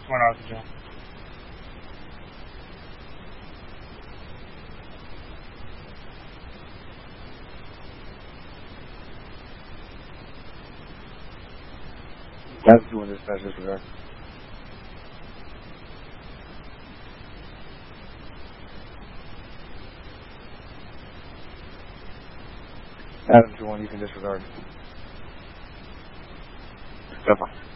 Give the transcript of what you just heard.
going on, John? That's doing this as disregard. Adam 2-1, you can disregard. Definitely.